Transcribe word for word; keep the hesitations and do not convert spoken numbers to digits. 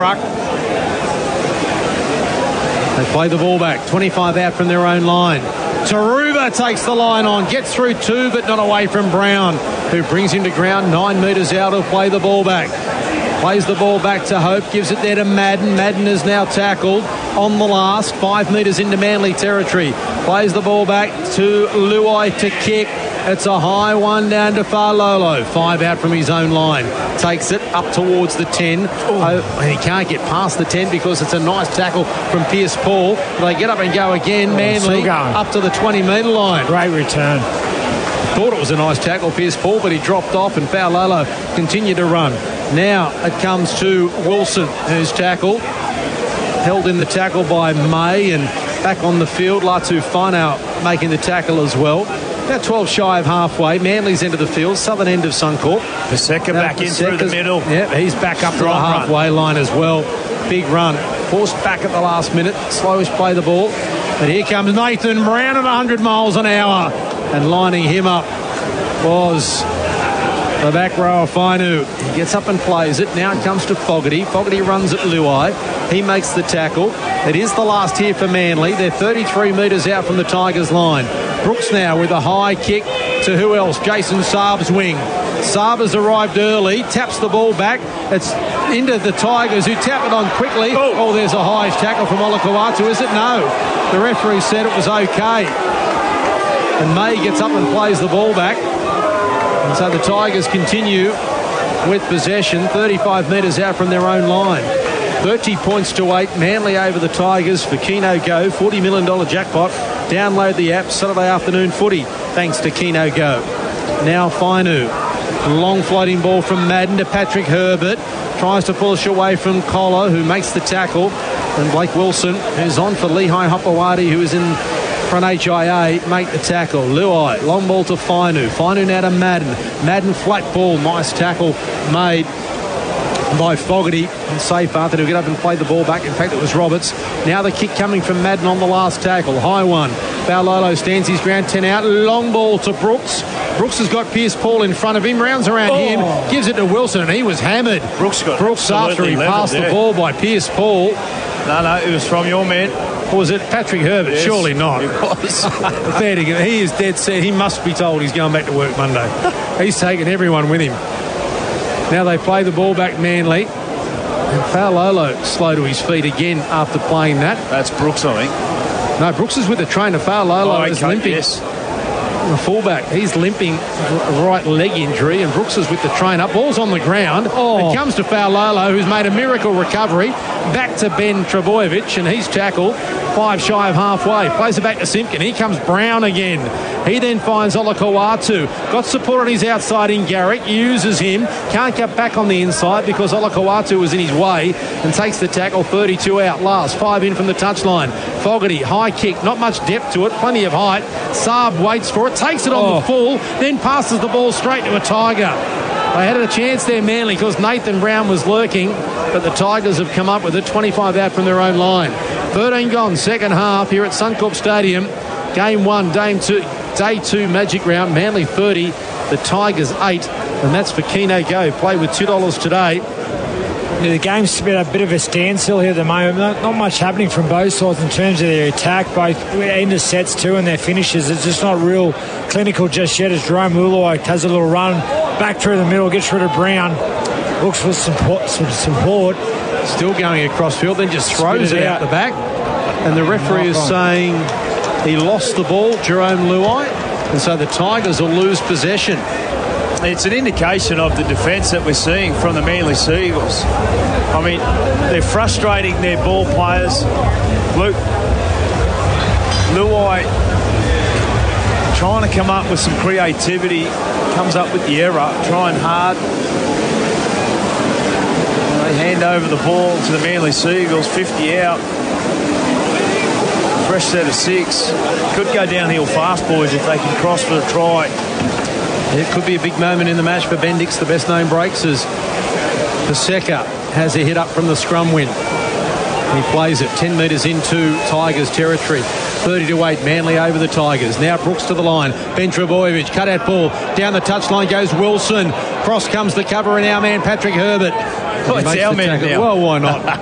They play the ball back, twenty-five out from their own line. Taruba takes the line on, gets through two, but not away from Brown, who brings him to ground nine metres out. He'll play the ball back. Plays the ball back to Hope, gives it there to Madden. Madden is now tackled on the last, five metres into Manly territory. Plays the ball back to Luai to kick. It's a high one down to Farlolo. Five out from his own line. Takes it up towards the ten. Oh, and he can't get past the ten because it's a nice tackle from Pierce Paul. They get up and go again. Manly up to the twenty metre line. Great return. Thought it was a nice tackle, Pierce Paul, but he dropped off and Farlolo continued to run. Now it comes to Wilson, who's tackled. Held in the tackle by May, and back on the field, Latu Whanau making the tackle as well. About twelve shy of halfway. Manly's end of the field, southern end of Suncorp. Paseka back in through the middle. Yeah, he's back up Strong to the halfway run. line as well. Big run. Forced back at the last minute. Slowish play the ball. But here comes Nathan Brown at one hundred miles an hour. And lining him up was the back row of Fainu. He gets up and plays it. Now it comes to Fogarty. Fogarty runs at Luai. He makes the tackle. It is the last here for Manly. They're thirty-three metres out from the Tigers line. Brooks now with a high kick to who else? Jason Saab's wing. Saab has arrived early, taps the ball back. It's into the Tigers, who tap it on quickly. Oh, oh there's a high tackle from Olakau'atu, is it? No. The referee said it was okay. And May gets up and plays the ball back. And so the Tigers continue with possession, thirty-five metres out from their own line. thirty points to eight. Manly over the Tigers for Keno Go. forty million dollars jackpot. Download the app. Saturday afternoon footy thanks to Keno Go. Now Fainu. Long floating ball from Madden to Patrick Herbert. Tries to push away from Collar, who makes the tackle. And Blake Wilson, who's on for Lehigh Hopewadi, who is in front H I A, make the tackle. Luai, long ball to Fainu. Fainu now to Madden. Madden flat ball. Nice tackle made by Fogarty, and safe Arthur to get up and play the ball back. In fact, it was Roberts. Now the kick coming from Madden on the last tackle. High one. Farlolo stands his ground, ten out. Long ball to Brooks. Brooks has got Pierce Paul in front of him, rounds around oh. him, gives it to Wilson, and he was hammered. Brooks got Brooks after he leveled, passed yeah. the ball by Pierce Paul. No, no, it was from your man. Or was it Patrick Herbert? Yes, surely not. It was. Fair to give. He is dead set. He must be told he's going back to work Monday. He's taking everyone with him. Now they play the ball back Manly. And Farlolo slow to his feet again after playing that. That's Brooks, I think. No, Brooks is with the trainer. Farlolo oh, is okay, limping. Yes. The fullback, he's limping, right leg injury, and Brooks is with the trainer. Ball's on the ground. Oh. It comes to Farlolo, who's made a miracle recovery. Back to Ben Trebojevic, and he's tackled five shy of halfway. Plays it back to Simpkin. Here comes Brown again. He then finds Olakau'atu. Got support on his outside in Garrick. Uses him. Can't get back on the inside because Olakau'atu was in his way and takes the tackle. thirty-two out last. Five in from the touchline. Fogarty, high kick. Not much depth to it. Plenty of height. Saab waits for it. Takes it on oh. the full. Then passes the ball straight to a Tiger. They had a chance there, Manly, because Nathan Brown was lurking, but the Tigers have come up with it. twenty-five out from their own line. thirteen gone, second half here at Suncorp Stadium. Game one, day two, day two magic round. Manly thirty, the Tigers eight, and that's for Keno Go. Play with two dollars today. Yeah, the game's been a bit of a standstill here at the moment. Not, not much happening from both sides in terms of their attack, both end of sets too and their finishes. It's just not real clinical just yet as Jerome Luai has a little run back through the middle, gets rid of Brown, looks for some support. Some support. Still going across field, then just throws it, it out the back. And the referee is saying he lost the ball, Jerome Luai, and so the Tigers will lose possession. It's an indication of the defence that we're seeing from the Manly Seagulls. I mean, they're frustrating their ball players. Luke, Luai trying to come up with some creativity, comes up with the error, trying hard. They hand over the ball to the Manly Seagulls, fifty out. Fresh set of six. Could go downhill fast, boys, if they can cross for a try. It could be a big moment in the match for Bendix. The best known breaks as Paseka has a hit up from the scrum win. He plays it ten metres into Tigers territory. thirty to eight, Manly over the Tigers. Now Brooks to the line. Ben Trebojevic, cut out ball. Down the touchline goes Wilson. Cross comes the cover, and our man Patrick Herbert. Oh, it's our man now. Well, why not?